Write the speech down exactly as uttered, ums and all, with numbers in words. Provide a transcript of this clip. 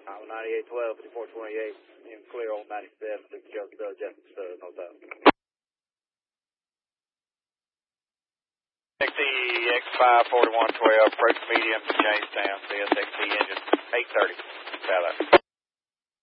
Uh, ninety-eight twelve, fifty-four twenty-eight, in clear on ninety-seven, Lucas Joe Stud, Justin Stud, no doubt. X E X five forty-one twelve, approach medium to Jamestown, C S X E engine eight thirty, Ballard.